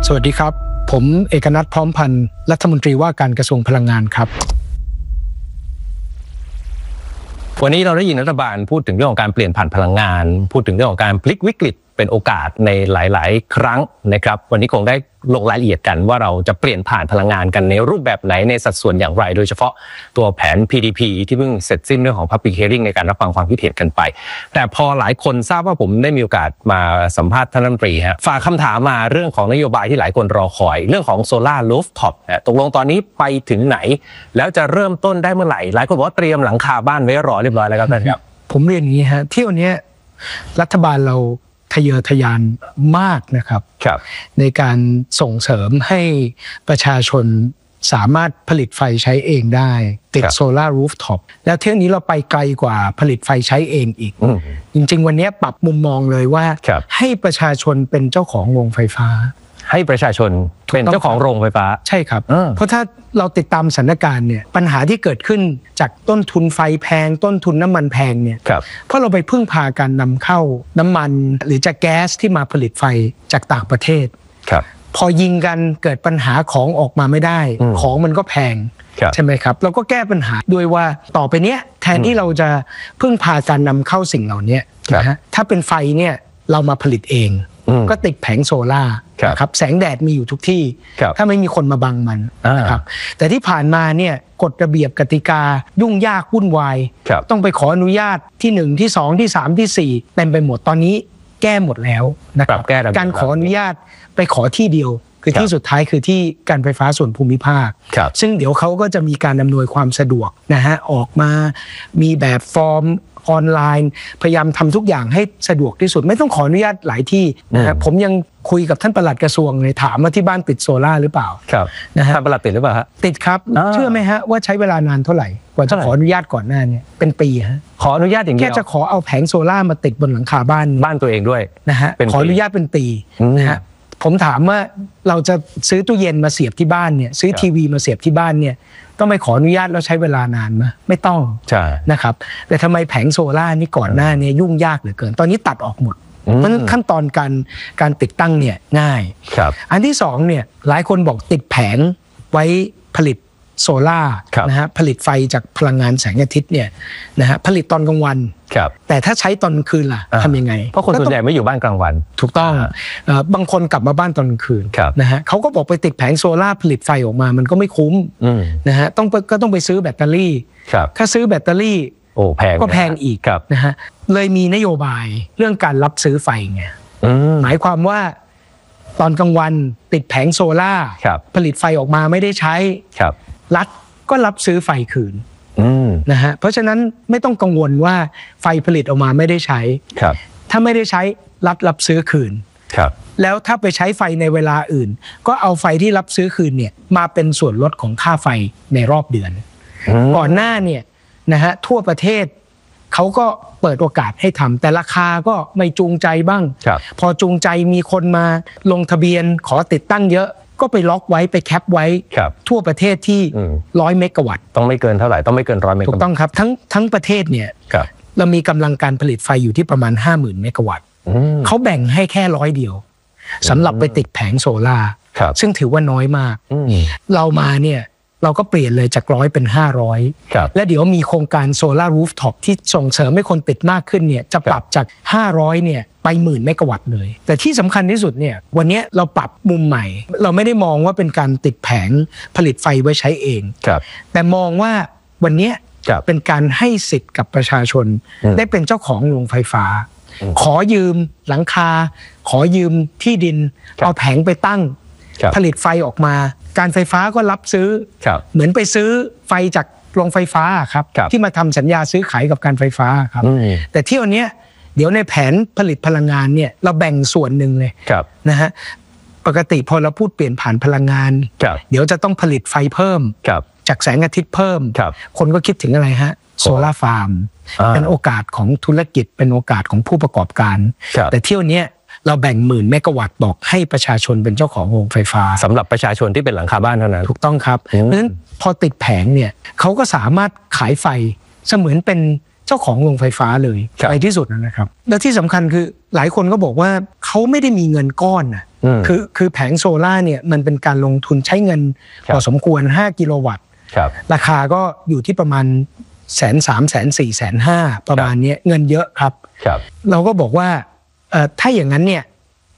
สวัสดีครับผมเอกนัทพร้อมพันธ์รัฐมนตรีว่าการกระทรวงพลังงานครับวันนี้เราได้ยินรัฐบาลพูดถึงเรื่องของการเปลี่ยนผ่านพลังงานพูดถึงเรื่องของการพลิกวิกฤตเป็นโอกาสในหลายๆครั้งนะครับวันนี้คงได้ลงรายละเอียดกันว่าเราจะเปลี่ยนผ่านพลังงานกันในรูปแบบไหนในสัดส่วนอย่างไรโดยเฉพาะตัวแผน PDP ที่เพิ่งเสร็จสิ้นเรื่องของ Public Hearing ในการรับฟังความคิดเห็นกันไปแต่พอหลายคนทราบว่าผมได้มีโอกาสมาสัมภาษณ์ท่านรัฐมนตรีฮะฝากคำถามมาเรื่องของนโยบายที่หลายคนรอคอยเรื่องของ Solar Rooftop ตกลงตอนนี้ไปถึงไหนแล้วจะเริ่มต้นได้เมื่อไหร่หลายคนบอกว่าเตรียมหลังคาบ้านไว้รอเรียบร้อยแล้วครับท่านครับผมเรียนอย่างนี้ฮะที่วันนี้รัฐบาลเราทะเยอทะยานมากนะครับในการส่งเสริมให้ประชาชนสามารถผลิตไฟใช้เองได้ติดโซลาร์รูฟท็อปแล้วเที่ยวนี้เราไปไกลกว่าผลิตไฟใช้เองอีกจริงๆวันนี้ปรับมุมมองเลยว่าให้ประชาชนเป็นเจ้าของโรงไฟฟ้าให้ประชาชนเป็นเจ้าของโรงไฟฟ้าใช่ครับเพราะถ้าเราติดตามสถานการณ์เนี่ยปัญหาที่เกิดขึ้นจากต้นทุนไฟแพงต้นทุนน้ำมันแพงเนี่ยเพราะเราไปพึ่งพาการนำเข้าน้ำมันหรือจากแก๊สที่มาผลิตไฟจากต่างประเทศพอยิงกันเกิดปัญหาของออกมาไม่ได้ของมันก็แพงใช่ไหมครับเราก็แก้ปัญหาด้วยว่าต่อไปเนี้ยแทนที่เราจะพึ่งพาการนำเข้าสิ่งเหล่านี้นะฮะถ้าเป็นไฟเนี่ยเรามาผลิตเองก็ติดแผงโซล่าครับแสงแดดมีอยู่ทุกที่ถ้าไม่มีคนมาบังมันนะครับแต่ที่ผ่านมาเนี่ยกฎระเบียบกติกายุ่งยากวุ่นวายต้องไปขออนุญาตที่1ที่2ที่3ที่4เต็มไปหมดตอนนี้แก้หมดแล้วนะครับการขออนุญาตไปขอที่เดียวคือที่สุดท้ายคือที่การไฟฟ้าส่วนภูมิภาคซึ่งเดี๋ยวเขาก็จะมีการอำนวยความสะดวกนะฮะออกมามีแบบฟอร์มออนไลน์พยายามทำทุกอย่างให้สะดวกที่สุดไม่ต้องขออนุญาตหลายที่นะครับผมยังคุยกับท่านปลัดกระทรวงเลยถามว่าที่บ้านติดโซล่าหรือเปล่านะฮะท่านปลัดติดหรือเปล่าฮะติดครับเชื่อไหมฮะว่าใช้เวลานานเท่าไหร่กว่าจะขออนุญาตก่อนหน้านี้เป็นปีฮะขออนุญาตอย่างเดียวแค่จะขอเอาแผงโซล่ามาติดบนหลังคาบ้านตัวเองด้วยนะฮะขออนุญาตเป็นปีนะฮะผมถามว่าเราจะซื้อตู้เย็นมาเสียบที่บ้านเนี่ยซื้อทีวีมาเสียบที่บ้านเนี่ยต้องไปขออนุญาตแล้วใช้เวลานานไหมไม่ต้องนะครับแต่ทำไมแผงโซล่านี่ก่อนหน้านี้ยุ่งยากเหลือเกินตอนนี้ตัดออกหมดเพราะฉะนั้นขั้นตอนการติดตั้งเนี่ยง่ายอันที่สองเนี่ยหลายคนบอกติดแผงไว้ผลิตโซล่านะฮะผลิตไฟจากพลังงานแสงอาทิตย์เนี่ยนะฮะผลิตตอนกลางวันแต่ถ้าใช้ตอนกลางคืนล่ะทำยังไงเพราะคนส่วนใหญ่ไม่อยู่บ้านกลางวันถูกต้องบางคนกลับมาบ้านตอนกลางคืนนะฮะเขาก็บอกไปติดแผงโซล่าผลิตไฟออกมามันก็ไม่คุ้มนะฮะก็ต้องไปซื้อแบตเตอรี่ถ้าซื้อแบตเตอรี่ก็แพงอีกนะฮะเลยมีนโยบายเรื่องการรับซื้อไฟไงหมายความว่าตอนกลางวันติดแผงโซล่าผลิตไฟออกมาไม่ได้ใช้รัฐก็รับซื้อไฟคืนนะฮะเพราะฉะนั้นไม่ต้องกังวลว่าไฟผลิตออกมาไม่ได้ใช้ถ้าไม่ได้ใช้รัฐรับซื้อคืนแล้วถ้าไปใช้ไฟในเวลาอื่นก็เอาไฟที่รับซื้อคืนเนี่ยมาเป็นส่วนลดของค่าไฟในรอบเดือนก่อนหน้าเนี่ยนะฮะทั่วประเทศเขาก็เปิดโอกาสให้ทำแต่ราคาก็ไม่จูงใจบ้างพอจูงใจมีคนมาลงทะเบียนขอติดตั้งเยอะก็ไปล็อกไว้ไปแคปไว้ทั่วประเทศที่100 เมกะวัตต์ต้องไม่เกินเท่าไหร่ต้องไม่เกิน100 เมกะวัตต์ถูกต้องครับทั้งประเทศเนี่ยเรามีกำลังการผลิตไฟอยู่ที่ประมาณ 50,000 เมกะวัตต์เขาแบ่งให้แค่100 เดียวสำหรับไปติดแผงโซล่าซึ่งถือว่าน้อยมากเรามาเนี่ยเราก็เปลี่ยนเลยจาก100เป็น500และเดี๋ยวมีโครงการโซล่ารูฟท็อปที่ส่งเสริมให้คนติดมากขึ้นเนี่ยจะปรับจาก500เนี่ยไป10,000 เมกะวัตต์เลยแต่ที่สำคัญที่สุดเนี่ยวันนี้เราปรับมุมใหม่เราไม่ได้มองว่าเป็นการติดแผงผลิตไฟไว้ใช้เองแต่มองว่าวันนี้เป็นการให้สิทธิ์กับประชาชนได้เป็นเจ้าของโรงไฟฟ้าขอยืมหลังคาขอยืมที่ดินเอาแผงไปตั้งผลิตไฟออกมาการไฟฟ้าก็รับซื้อเหมือนไปซื้อไฟจากโรงไฟฟ้าครับที่มาทำสัญญาซื้อขายกับการไฟฟ้าครับแต่ที่วันนี้เดี๋ยวในแผนผลิตพลังงานเนี่ยเราแบ่งส่วนหนึ่งเลยนะฮะปกติพอเราพูดเปลี่ยนผ่านพลังงานเดี๋ยวจะต้องผลิตไฟเพิ่มจากแสงอาทิตย์เพิ่มคนก็คิดถึงอะไรฮะโซล่าฟาร์มเป็นโอกาสของธุรกิจเป็นโอกาสของผู้ประกอบการแต่เที่ยวนี้เราแบ่ง10,000 เมกะวัตต์บอกให้ประชาชนเป็นเจ้าของโรงไฟฟ้าสำหรับประชาชนที่เป็นหลังคาบ้านเท่านั้นถูกต้องครับเพราะฉะนั้นพอติดแผงเนี่ยเขาก็สามารถขายไฟเสมือนเป็นเจ้าของโรงไฟฟ้าเลยในที่สุดนะครับและที่สำคัญคือหลายคนก็บอกว่าเขาไม่ได้มีเงินก้อนนะคือแผงโซล่าเนี่ยมันเป็นการลงทุนใช้เงินพอสมควร5 กิโลวัตต์ราคาก็อยู่ที่ประมาณ130,000 140,000 150,000ประมาณนี้เงินเยอะครับเราก็บอกว่าถ้าอย่างนั้นเนี่ย